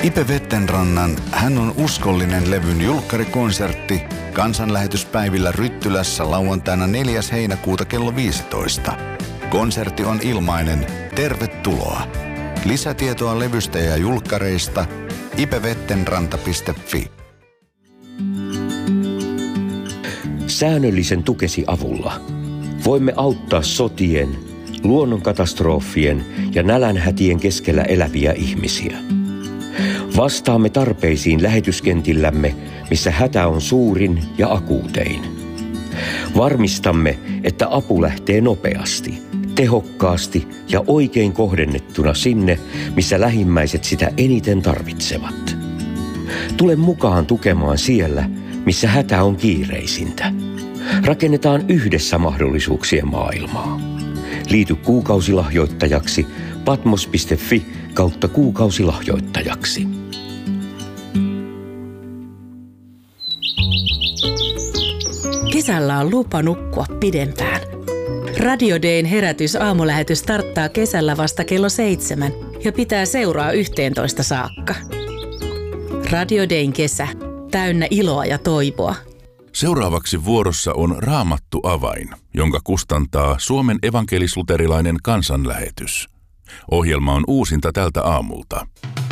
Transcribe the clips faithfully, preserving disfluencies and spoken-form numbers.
Ipe Vettenrannan Hän on uskollinen levyn julkkarikonsertti kansanlähetyspäivillä Ryttylässä lauantaina neljäs heinäkuuta kello viisitoista. Konsertti on ilmainen. Tervetuloa. Lisätietoa levystä ja julkkareista ipevettenranta piste fi. Säännöllisen tukesi avulla voimme auttaa sotien, luonnonkatastrofien ja nälänhätien keskellä eläviä ihmisiä. Vastaamme tarpeisiin lähetyskentillämme, missä hätä on suurin ja akuutein. Varmistamme, että apu lähtee nopeasti, tehokkaasti ja oikein kohdennettuna sinne, missä lähimmäiset sitä eniten tarvitsevat. Tule mukaan tukemaan siellä, missä hätä on kiireisintä. Rakennetaan yhdessä mahdollisuuksien maailmaa. Liity kuukausilahjoittajaksi patmos piste fi kautta kuukausilahjoittajaksi. Kesällä on lupa nukkua pidempään. Radio Dayn herätys aamulähetys starttaa kesällä vasta kello seitsemän ja pitää seuraa yhteentoista saakka. Radio Dayn kesä. Täynnä iloa ja toivoa. Seuraavaksi vuorossa on Raamattu avain, jonka kustantaa Suomen evankelis-luterilainen kansanlähetys. Ohjelma on uusinta tältä aamulta.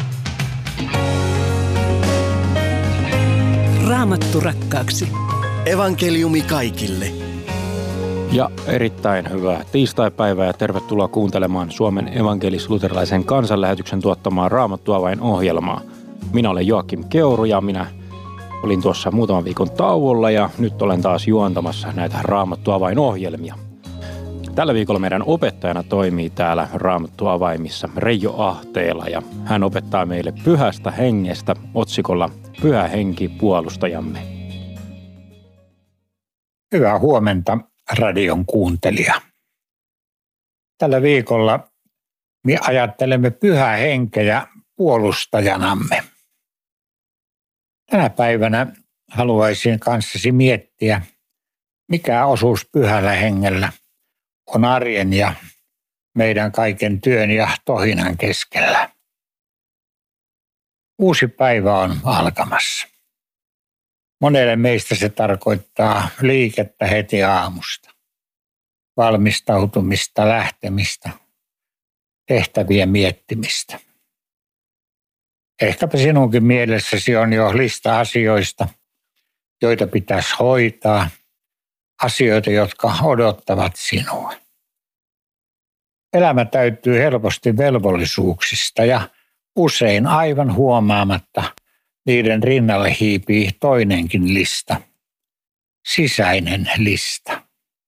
Raamattu rakkaaksi. Evankeliumi kaikille. Ja erittäin hyvää tiistaipäivää ja tervetuloa kuuntelemaan Suomen evankelis-luterilaisen kansanlähetyksen tuottamaa Raamattu avain ohjelmaa. Minä olen Joakim Keuru ja minä olin tuossa muutaman viikon tauolla ja nyt olen taas juontamassa näitä Raamattu avain-ohjelmia. Tällä viikolla meidän opettajana toimii täällä Raamattu avaimissa Reijo Ahteela ja hän opettaa meille pyhästä hengestä otsikolla Pyhä henki puolustajamme. Hyvää huomenta radion kuuntelija. Tällä viikolla me ajattelemme pyhää henkeä puolustajanamme. Tänä päivänä haluaisin kanssasi miettiä, mikä osuus pyhällä hengellä on arjen ja meidän kaiken työn ja tohinan keskellä. Uusi päivä on alkamassa. Monelle meistä se tarkoittaa liikettä heti aamusta, valmistautumista, lähtemistä, tehtävien miettimistä. Ehkäpä sinunkin mielessäsi on jo lista asioista, joita pitäisi hoitaa, asioita, jotka odottavat sinua. Elämä täyttyy helposti velvollisuuksista ja usein aivan huomaamatta niiden rinnalle hiipii toinenkin lista, sisäinen lista.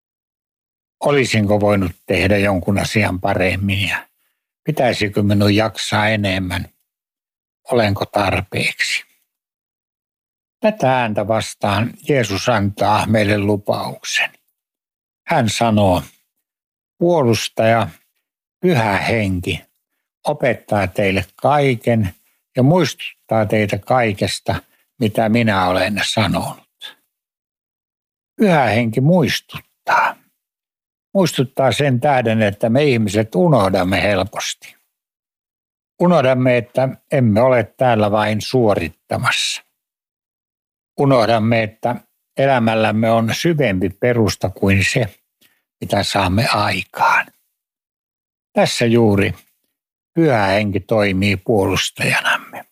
Olisinko voinut tehdä jonkun asian paremmin ja pitäisikö minun jaksaa enemmän? Olenko tarpeeksi? Tätä ääntä vastaan Jeesus antaa meille lupauksen. Hän sanoo, puolustaja, pyhä henki, opettaa teille kaiken ja muistuttaa teitä kaikesta, mitä minä olen sanonut. Pyhä henki muistuttaa. Muistuttaa sen tähden, että me ihmiset unohdamme helposti. Unohdamme, että emme ole täällä vain suorittamassa. Unohdamme, että elämällämme on syvempi perusta kuin se, mitä saamme aikaan. Tässä juuri Pyhä henki toimii puolustajanamme.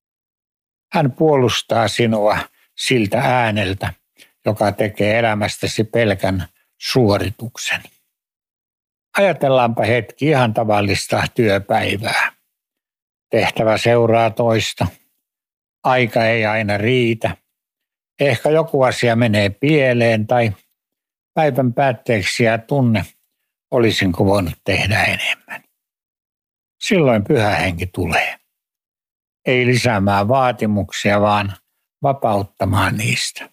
Hän puolustaa sinua siltä ääneltä, joka tekee elämästäsi pelkän suorituksen. Ajatellaanpa hetki ihan tavallista työpäivää. Tehtävä seuraa toista. Aika ei aina riitä. Ehkä joku asia menee pieleen tai päivän päätteeksi jää tunne, olisinko voinut tehdä enemmän. Silloin Pyhä henki tulee. Ei lisäämään vaatimuksia, vaan vapauttamaan niistä.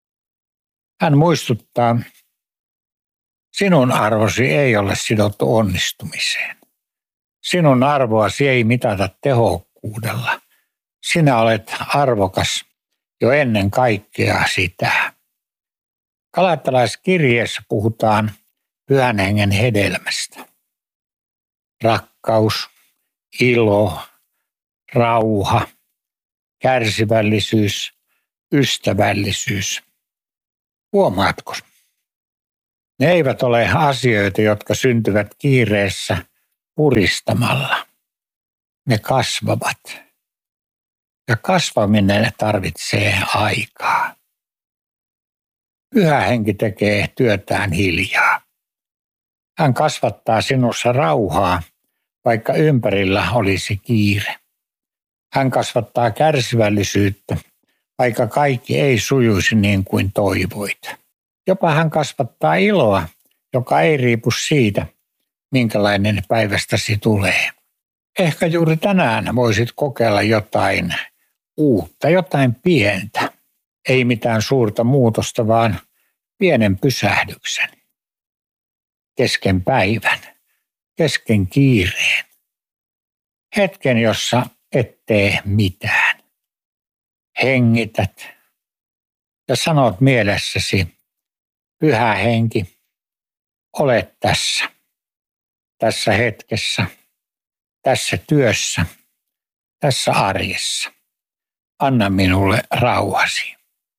Hän muistuttaa, sinun arvosi ei ole sidottu onnistumiseen. Sinun arvoasi ei mitata tehokkuudella. Sinä olet arvokas jo ennen kaikkea sitä. Galattalaiskirjeessä puhutaan Pyhän hengen hedelmästä. Rakkaus, ilo, rauha, kärsivällisyys, ystävällisyys. Huomaatko? Ne eivät ole asioita, jotka syntyvät kiireessä puristamalla. Ne kasvavat. Ja kasvaminen tarvitsee aikaa. Pyhä Henki tekee työtään hiljaa. Hän kasvattaa sinussa rauhaa, vaikka ympärillä olisi kiire. Hän kasvattaa kärsivällisyyttä, vaikka kaikki ei sujuisi niin kuin toivoit. Jopa hän kasvattaa iloa, joka ei riipu siitä, minkälainen päivästäsi tulee. Ehkä juuri tänään voisit kokeilla jotain uutta, jotain pientä. Ei mitään suurta muutosta, vaan pienen pysähdyksen. Kesken päivän, kesken kiireen. Hetken, jossa et tee mitään. Hengität ja sanot mielessäsi, Pyhä Henki, olet tässä, tässä hetkessä, tässä työssä, tässä arjessa. Anna minulle rauhasi.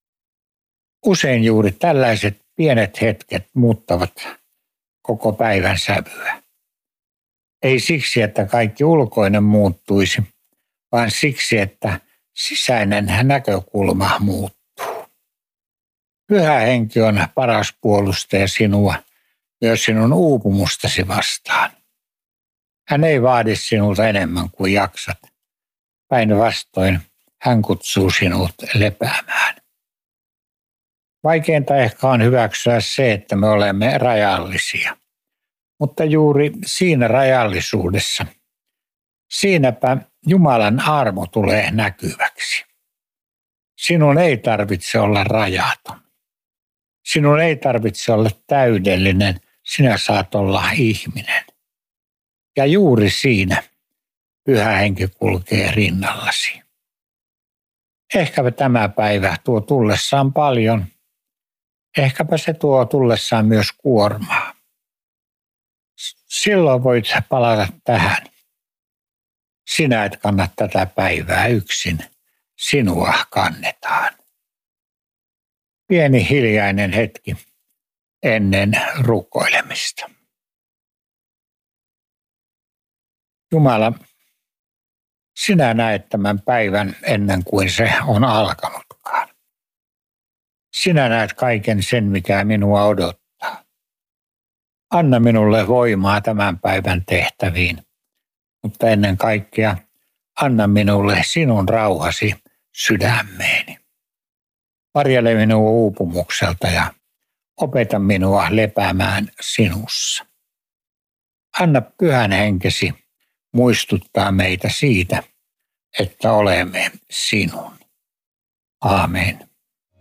Usein juuri tällaiset pienet hetket muuttavat koko päivän sävyä. Ei siksi, että kaikki ulkoinen muuttuisi, vaan siksi, että sisäinen näkökulma muuttuu. Pyhä Henki on paras puolustaja sinua, myös sinun uupumustasi vastaan. Hän ei vaadi sinulta enemmän kuin jaksat. Päinvastoin hän kutsuu sinut lepäämään. Vaikeinta ehkä on hyväksyä se, että me olemme rajallisia. Mutta juuri siinä rajallisuudessa, siinäpä Jumalan armo tulee näkyväksi. Sinun ei tarvitse olla rajaton. Sinun ei tarvitse olla täydellinen, sinä saat olla ihminen. Ja juuri siinä Pyhä Henki kulkee rinnallasi. Ehkäpä tämä päivä tuo tullessaan paljon. Ehkäpä se tuo tullessaan myös kuormaa. Silloin voit palata tähän. Sinä et kanna tätä päivää yksin. Sinua kannetaan. Pieni hiljainen hetki ennen rukoilemista. Jumala, sinä näet tämän päivän ennen kuin se on alkanutkaan. Sinä näet kaiken sen, mikä minua odottaa. Anna minulle voimaa tämän päivän tehtäviin, mutta ennen kaikkea anna minulle sinun rauhasi sydämeeni. Varjele minua uupumukselta ja opeta minua lepäämään sinussa. Anna Pyhän Henkesi muistuttaa meitä siitä, että olemme sinun. Aamen.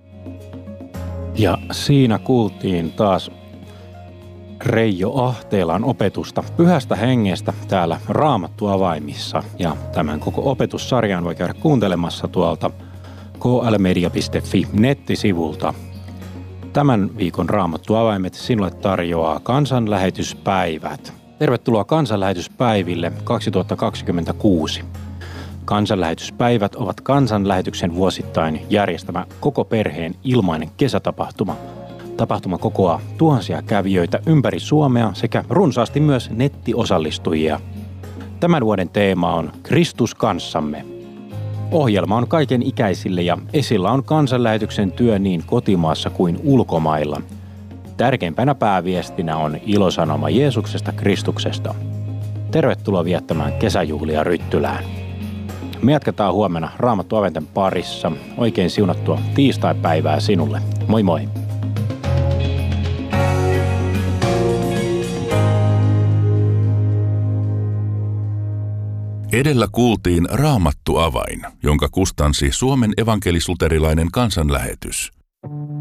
Ja siinä kuultiin taas Reijo Ahteelan opetusta Pyhästä Hengestä täällä Raamattu avaimissa. Ja tämän koko opetussarjan voi käydä kuuntelemassa tuolta k l media piste f i nettisivulta. Tämän viikon Raamattu avaimet sinulle tarjoaa kansanlähetyspäivät. Tervetuloa kansanlähetyspäiville kaksituhattakaksikymmentäkuusi. Kansanlähetyspäivät ovat kansanlähetyksen vuosittain järjestämä koko perheen ilmainen kesätapahtuma. Tapahtuma kokoaa tuhansia kävijöitä ympäri Suomea sekä runsaasti myös nettiosallistujia. Tämän vuoden teema on Kristus kanssamme. Ohjelma on kaiken ikäisille ja esillä on kansanlähetyksen työ niin kotimaassa kuin ulkomailla. Tärkeimpänä pääviestinä on ilosanoma Jeesuksesta Kristuksesta. Tervetuloa viettämään kesäjuhlia Ryttylään. Me jatketaan huomenna Raamattu aventen parissa. Oikein siunattua tiistaipäivää sinulle. Moi moi! Edellä kuultiin Raamattu avain, jonka kustansi Suomen evankelis-luterilainen kansanlähetys.